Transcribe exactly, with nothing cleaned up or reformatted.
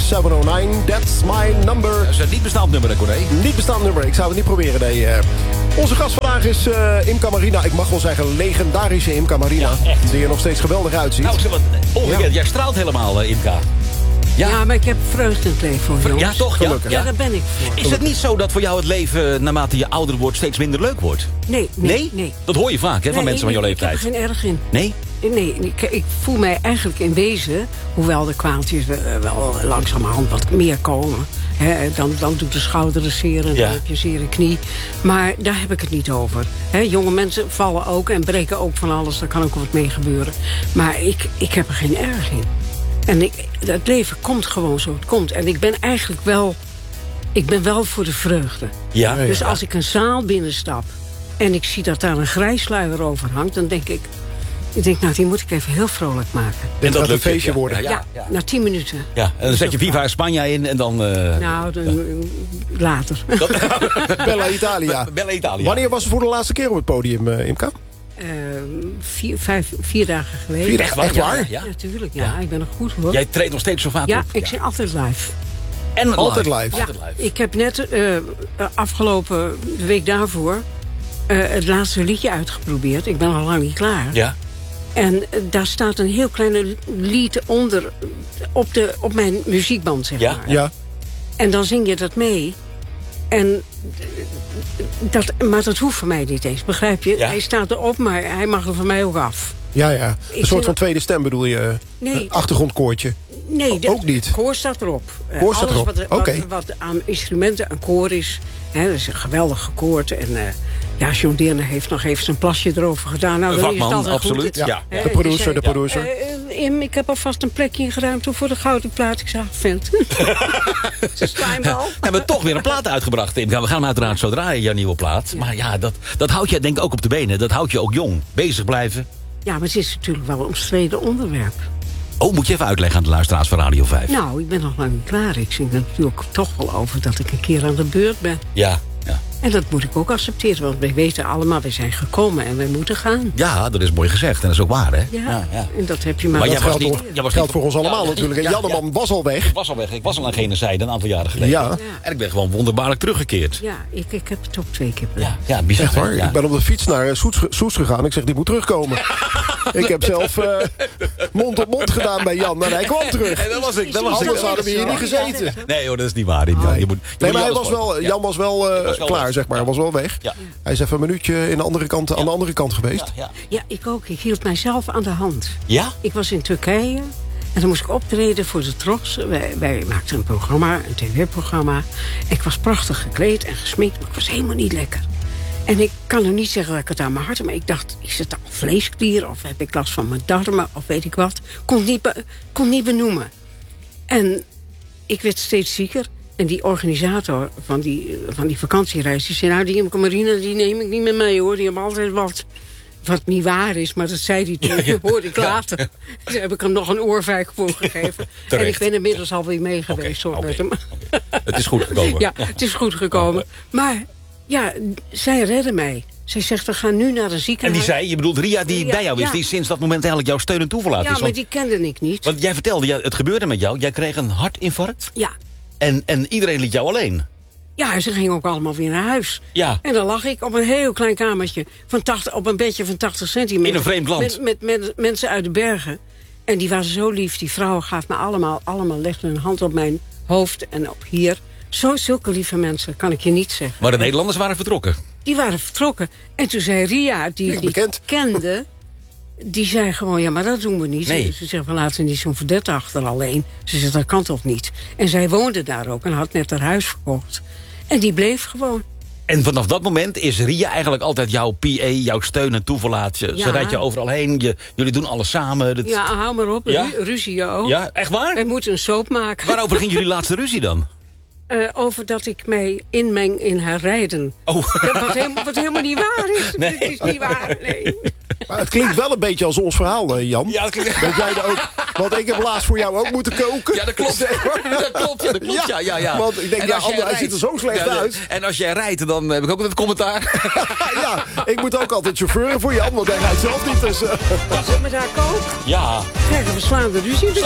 zeven nul negen, that's my number. Dat is een niet bestaand nummer, hè, Corné? Niet bestaand nummer, ik zou het niet proberen, nee. Uh, onze gast vandaag is uh, Imca Marina. Ik mag wel zeggen, legendarische Imca Marina. Ja, echt. Die er nog steeds geweldig uitziet. Nou, wat, ongekend, ja. Jij straalt helemaal, uh, Imca. Ja. ja, maar ik heb vreugde in het leven, hoor, jongens. Ja, toch? Ja, ja, daar ben ik voor. Is het niet zo dat voor jou het leven, naarmate je ouder wordt, steeds minder leuk wordt? Nee, nee, nee. nee. Dat hoor je vaak, hè, van nee, mensen van jouw leeftijd. Ik heb er geen erg in. Nee? Nee, ik, ik voel mij eigenlijk in wezen, hoewel de kwaaltjes uh, wel langzamerhand wat meer komen. He, dan, dan doet de schouder zeer en ja. dan heb je zere knie. Maar daar heb ik het niet over. He, jonge mensen vallen ook en breken ook van alles. Daar kan ook wat mee gebeuren. Maar ik, ik heb er geen erg in. En ik, het leven komt gewoon zo het komt. En ik ben eigenlijk wel, ik ben wel voor de vreugde. Ja, ja, ja. Dus als ik een zaal binnenstap en ik zie dat daar een grijsluier over hangt, dan denk ik, ik denk, nou, die moet ik even heel vrolijk maken. En dat lukt een feestje ja. worden. Ja, ja, ja, na tien minuten. Ja, en dan zet je Viva Spanja in en dan... Uh, nou, dan, uh, later. Bella Italia. Bella Italia. Wanneer was het voor de laatste keer op het podium, uh, Imca? Uh, vier, vijf, vier dagen geleden. Vier dagen, echt waar? Ja, ja, natuurlijk. Ja, ja, ik ben nog goed, hoor. Jij treedt nog steeds zo vaak ja, op. ik zit altijd live. En altijd live? Ja, altijd live. ik heb net uh, afgelopen de week daarvoor uh, het laatste liedje uitgeprobeerd. Ik ben al lang niet klaar. Ja. En uh, daar staat een heel klein lied onder op, de, op mijn muziekband, zeg ja? maar. Ja. En dan zing je dat mee. En dat, maar dat hoeft voor mij niet eens, begrijp je? Ja. Hij staat erop, maar hij mag er van mij ook af. Ja, ja. Een Ik soort van vind... tweede stem bedoel je? Nee. Achtergrondkoortje? Nee, ook niet. Het koor staat erop. Koor staat Alles erop. wat, wat, Okay. wat aan instrumenten een koor is. Hè, dat is een geweldig gekoord. En uh, ja, John Deerne heeft nog even zijn plasje erover gedaan. Nou, Een dan is vakman, het altijd absoluut. goed. Ja. Ja. De producer, zei, de producer. Uh, uh, Im, ik heb alvast een plekje ingeruimd voor de gouden plaat. Ik zei, vent. Ze staan wel. We hebben toch weer een plaat uitgebracht. We gaan hem uiteraard zo draaien, jouw nieuwe plaat. Ja. Maar ja, dat, dat houdt je denk ik ook op de benen. Dat houdt je ook jong. Bezig blijven. Ja, maar het is natuurlijk wel een omstreden onderwerp. Oh, moet je even uitleggen aan de luisteraars van Radio vijf. Nou, ik ben nog lang niet klaar. Ik zing er natuurlijk toch wel over dat ik een keer aan de beurt ben. Ja, ja. En dat moet ik ook accepteren, want wij weten allemaal, we zijn gekomen en wij moeten gaan. Ja, dat is mooi gezegd en dat is ook waar, hè? Ja, ja, ja. En dat heb je maar... Maar Dat jij was geldt, niet- voor, jij was geldt niet- voor ons allemaal ja, natuurlijk. En ja, Janneman ja. was al weg. Ik was al weg. Ik was al aan gene zijde een aantal jaren geleden. Ja. Ja. En ik ben gewoon wonderbaarlijk teruggekeerd. Ja, ik, ik heb het ook twee keer Ja, gedaan. ja bizar. Echt waar? Ja. Ik ben op de fiets naar uh, Soes, Soes gegaan. Ik zeg, die moet terugkomen. Ik heb zelf uh, mond op mond gedaan bij Jan. En hij kwam terug. En dat was ik. Dat was ik. Anders hadden we hier niet gezeten. Nee hoor, dat is niet waar. Ja, je moet, je Nee, moet maar hij alles was voor- wel, Ja. Jan was wel, uh, was wel klaar, weg. zeg maar. Hij was wel weg. Ja. Hij is even een minuutje in de andere kant, aan de andere kant geweest. Ja, ja. Ja, ik ook. Ik hield mijzelf aan de hand. Ja? Ik was in Turkije en dan moest ik optreden voor de Tros. Wij, wij maakten een programma, een tv-programma. Ik was prachtig gekleed en gesminkt, maar ik was helemaal niet lekker. En ik kan nu niet zeggen dat ik het aan mijn hart heb, maar ik dacht, is het dan vleesklier of heb ik last van mijn darmen of weet ik wat. Kon niet, be, kon niet benoemen. En ik werd steeds zieker. En die organisator van die, van die vakantiereis, die zei, nou, die Imca Marina, die neem ik niet met mee, hoor. Die hebben altijd wat, wat niet waar is, maar dat zei hij toen, dat hoorde ik later. Ja. Dus heb ik hem nog een oorvijg voor gegeven. En ik ben inmiddels alweer mee geweest, Okay, hoor, okay, met hem. okay. Het is goed gekomen. Ja, het is goed gekomen. Maar, ja, zij redden mij. Zij zegt, we gaan nu naar een En ziekenhuis. die zei, je bedoelt Ria die Ja, bij jou is, ja. die sinds dat moment eigenlijk jouw steun en toeverlaat Ja, is. maar Want, die kende ik niet. want jij vertelde, ja, het gebeurde met jou. Jij kreeg een hartinfarct Ja. en, en iedereen liet jou alleen. Ja, ze gingen ook allemaal weer naar huis. Ja. En dan lag ik op een heel klein kamertje, van tachtig, op een bedje van tachtig centimeter. In een vreemd land. Met, met, met mensen uit de bergen. En die waren zo lief. Die vrouw gaf me allemaal, allemaal legde een hand op mijn hoofd en op hier. Zo, zulke lieve mensen, kan ik je niet zeggen. Maar de Nederlanders waren vertrokken. Die waren vertrokken. En toen zei Ria, die Ja, die bekend. kende, die zei gewoon, ja, maar dat doen we niet. Nee. Ze zegt, we laten niet zo'n verdette achter alleen. Ze zegt, dat kan toch niet? En zij woonde daar ook en had net haar huis verkocht. En die bleef gewoon. En vanaf dat moment is Ria eigenlijk altijd jouw P A, jouw steun en toeverlaat. Je, Ja. Ze rijdt je overal heen, je, jullie doen alles samen. Dat... Ja, hou maar op. Ja? Ru- ruzie ook. Ja, echt waar? Wij moeten een soap maken. Waarover ging jullie laatste ruzie dan? Uh, over dat ik mij inmeng in haar rijden. Oh. Dat wat, helemaal, wat helemaal niet waar is. Nee. Het is niet waar, nee. Maar het klinkt wel een beetje als ons verhaal, uh, Jan. Ja, dat klinkt... Dat jij er ook, want ik heb laatst voor jou ook moeten koken. Ja, dat klopt. Dat klopt, ja, dat klopt. Ja, ja, ja. Want ik denk, En ja, als jij Ander, hij rijdt- ziet er zo slecht Ja, ja. uit. En als jij rijdt, dan heb ik ook het commentaar. Ja, ik moet ook altijd chauffeuren voor Jan, want hij rijdt zelf niet. Dus, uh. Als ik me daar kook, Ja. krijgen we slaande ruzie.